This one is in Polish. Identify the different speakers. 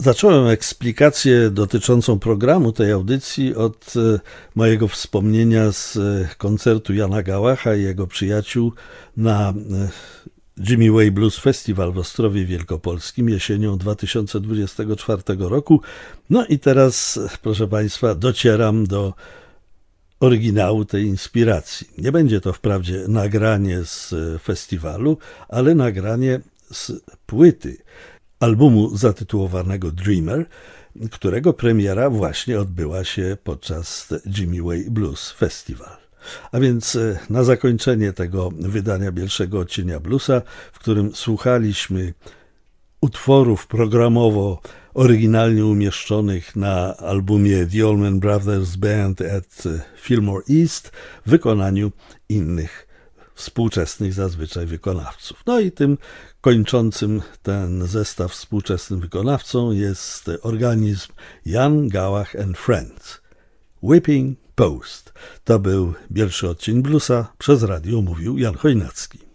Speaker 1: Zacząłem eksplikację dotyczącą programu tej audycji od mojego wspomnienia z koncertu Jana Gałacha i jego przyjaciół na Jimmy Way Blues Festival w Ostrowie Wielkopolskim jesienią 2024 roku. No i teraz, proszę Państwa, docieram do oryginału tej inspiracji. Nie będzie to wprawdzie nagranie z festiwalu, ale nagranie z płyty, albumu zatytułowanego Dreamer, którego premiera właśnie odbyła się podczas Jimmy Way Blues Festival. A więc na zakończenie tego wydania Bielszego Odcienia Bluesa, w którym słuchaliśmy utworów programowo oryginalnie umieszczonych na albumie The Allman Brothers Band at Fillmore East w wykonaniu innych współczesnych zazwyczaj wykonawców. No i tym kończącym ten zestaw współczesnym wykonawcą jest organizm Jan Gałach and Friends. Whipping Post. To był Bielszy Odcień Bluesa. Przez radio mówił Jan Chojnacki.